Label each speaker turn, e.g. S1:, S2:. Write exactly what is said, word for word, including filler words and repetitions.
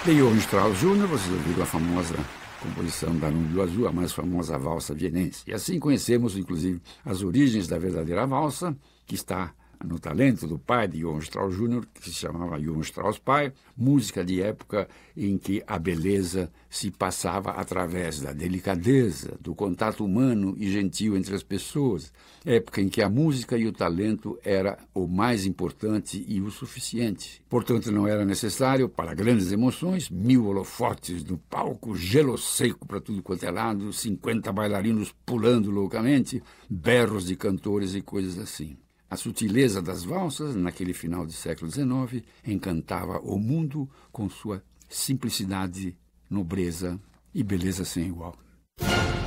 S1: De Johann Strauss júnior, vocês ouviram a famosa composição Danúbio Azul, a mais famosa valsa vienense. E assim conhecemos, inclusive, as origens da verdadeira valsa, que está no talento do pai de Johann Strauss júnior, que se chamava Johann Strauss pai, música de época em que a beleza se passava através da delicadeza, do contato humano e gentil entre as pessoas, época em que a música e o talento era o mais importante e o suficiente. Portanto, não era necessário, para grandes emoções, mil holofotes no palco, gelo seco para tudo quanto é lado, cinquenta bailarinos pulando loucamente, berros de cantores e coisas assim. A sutileza das valsas, naquele final do século dezenove, encantava o mundo com sua simplicidade, nobreza e beleza sem igual.